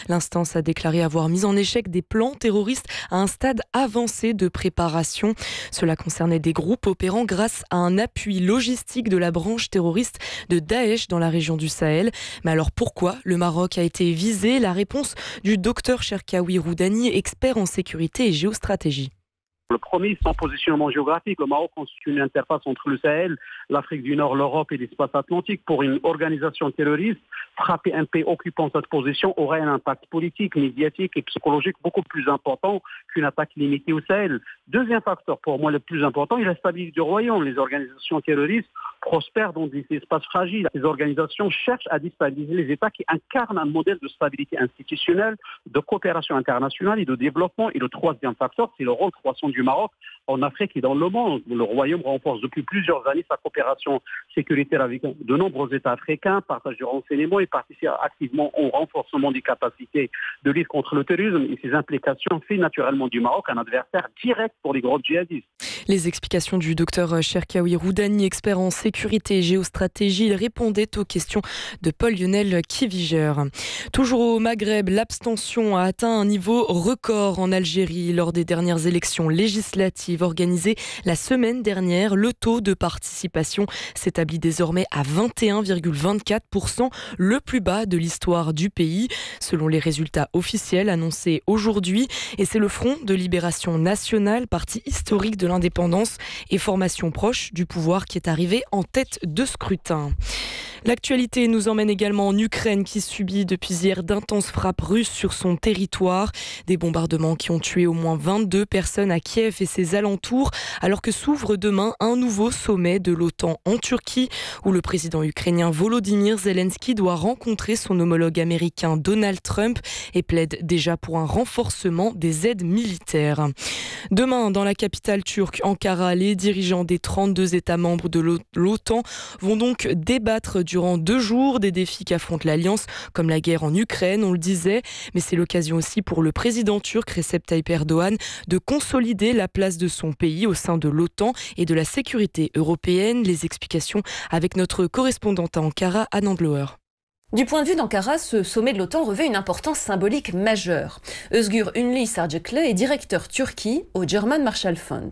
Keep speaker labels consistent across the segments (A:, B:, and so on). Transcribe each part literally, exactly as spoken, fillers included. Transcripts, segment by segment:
A: L'instance a déclaré avoir mis en échec des plans terroristes à un stade avancé de préparation. Cela concernait des groupes opérant grâce à un appui logistique de la branche terroriste de Daesh dans la région du Sahel. Mais alors pourquoi le Maroc a été visé? La réponse du docteur Cherkaoui Roudani, expert en sécurité et géostratégie.
B: Le premier, son positionnement géographique. Le Maroc constitue une interface entre le Sahel, l'Afrique du Nord, l'Europe et l'espace atlantique. Pour une organisation terroriste, frapper un pays occupant cette position aurait un impact politique, médiatique et psychologique beaucoup plus important qu'une attaque limitée au Sahel. Deuxième facteur, pour moi le plus important, est la stabilité du royaume. Les organisations terroristes prospèrent dans des espaces fragiles. Ces organisations cherchent à déstabiliser les États qui incarnent un modèle de stabilité institutionnelle, de coopération internationale et de développement. Et le troisième facteur, c'est le rôle croissant du Maroc en Afrique et dans le monde. Le royaume renforce depuis plusieurs années sa coopération sécuritaire avec de nombreux États africains, partage de renseignements et participe activement au renforcement des capacités de lutte contre le terrorisme. Et ces implications font naturellement du Maroc un adversaire direct pour les groupes djihadistes.
A: Les explications du docteur Cherkaoui Roudani, expert en sécurité et géostratégie, il répondait aux questions de Paul-Lionel Kiviger. Toujours au Maghreb, l'abstention a atteint un niveau record en Algérie lors des dernières élections législatives organisées la semaine dernière. Le taux de participation s'établit désormais à vingt et un virgule vingt-quatre pour cent, le plus bas de l'histoire du pays, selon les résultats officiels annoncés aujourd'hui. Et c'est le Front de Libération Nationale, parti historique de l'indépendance et formation proche du pouvoir, qui est arrivé en tête de scrutin. L'actualité nous emmène également en Ukraine, qui subit depuis hier d'intenses frappes russes sur son territoire. Des bombardements qui ont tué au moins vingt-deux personnes à Kiev et ses alentours, alors que s'ouvre demain un nouveau sommet de l'OTAN en Turquie, où le président ukrainien Volodymyr Zelensky doit rencontrer son homologue américain Donald Trump et plaide déjà pour un renforcement des aides militaires. Demain, dans la capitale turque, Ankara, les dirigeants des trente-deux États membres de l'OTAN vont donc débattre durant deux jours des défis qu'affronte l'Alliance, comme la guerre en Ukraine, on le disait, mais c'est l'occasion aussi pour le président turc Recep Tayyip Erdogan de consolider la place de son pays au sein de l'OTAN et de la sécurité européenne. Les explications avec notre correspondante à Ankara, Anne Andlauer.
C: Du point de vue d'Ankara, ce sommet de l'OTAN revêt une importance symbolique majeure. Özgür Ünlü Sarıcıklı est directeur Turquie au German Marshall Fund.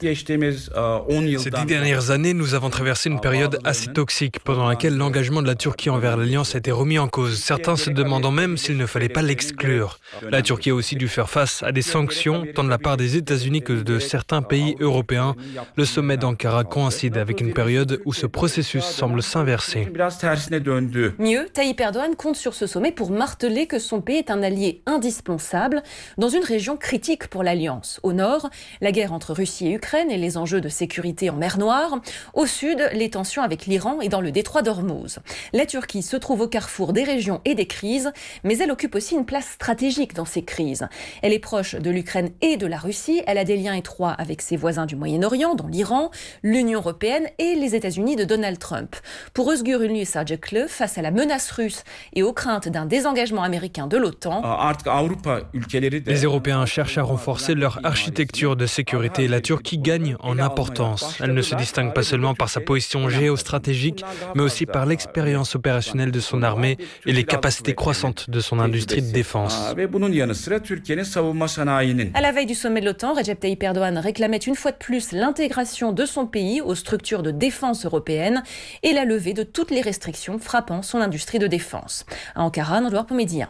D: Ces dix dernières années, nous avons traversé une période assez toxique pendant laquelle l'engagement de la Turquie envers l'Alliance a été remis en cause, certains se demandant même s'il ne fallait pas l'exclure. La Turquie a aussi dû faire face à des sanctions, tant de la part des États-Unis que de certains pays européens. Le sommet d'Ankara coïncide avec une période où ce processus semble s'inverser.
C: Mieux, Tayyip Erdogan compte sur ce sommet pour marteler que son pays est un allié indispensable dans une région critique pour l'Alliance. Au nord, la guerre entre Russie et Ukraine et les enjeux de sécurité en mer Noire. Au sud, les tensions avec l'Iran et dans le détroit d'Ormuz. La Turquie se trouve au carrefour des régions et des crises, mais elle occupe aussi une place stratégique dans ces crises. Elle est proche de l'Ukraine et de la Russie. Elle a des liens étroits avec ses voisins du Moyen-Orient, dont l'Iran, l'Union européenne et les États-Unis de Donald Trump. Pour Özgür Ünlü Sarıcıklı, face à la menace russe et aux craintes d'un désengagement américain de l'OTAN,
D: les Européens cherchent à renforcer leur architecture de sécurité. La Turquie gagne en importance. Elle ne se distingue pas seulement par sa position géostratégique, mais aussi par l'expérience opérationnelle de son armée et les capacités croissantes de son industrie de défense.
C: À la veille du sommet de l'OTAN, Recep Tayyip Erdogan réclamait une fois de plus l'intégration de son pays aux structures de défense européennes et la levée de toutes les restrictions frappant son industrie de défense. À Ankara, Nordouar pour Média.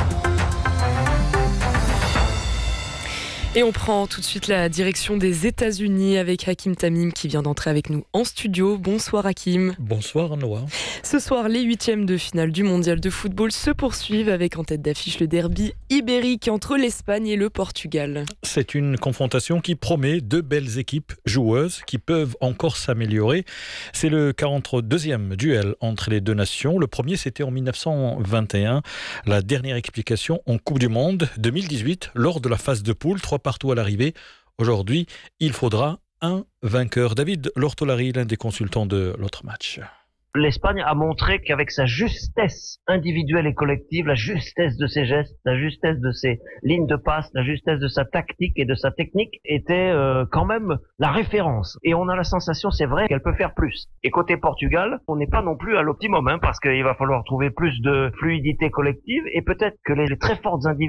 A: Et on prend tout de suite la direction des États-Unis avec Hakim Tamim qui vient d'entrer avec nous en studio. Bonsoir Hakim.
E: Bonsoir Noah.
A: Ce soir, les huitièmes de finale du mondial de football se poursuivent avec en tête d'affiche le derby ibérique entre l'Espagne et le Portugal.
E: C'est une confrontation qui promet deux belles équipes joueuses qui peuvent encore s'améliorer. C'est le quarante-deuxième duel entre les deux nations. Le premier, c'était en dix-neuf cent vingt et un. La dernière explication en Coupe du Monde deux mille dix-huit, lors de la phase de poule, trois partout à l'arrivée. Aujourd'hui, il faudra un vainqueur. David Lortolari, l'un des consultants de l'autre match.
F: L'Espagne a montré qu'avec sa justesse individuelle et collective, la justesse de ses gestes, la justesse de ses lignes de passe, la justesse de sa tactique et de sa technique était euh, quand même la référence. Et on a la sensation, c'est vrai, qu'elle peut faire plus. Et côté Portugal, on n'est pas non plus à l'optimum, hein, parce qu'il va falloir trouver plus de fluidité collective et peut-être que les, les très fortes individualités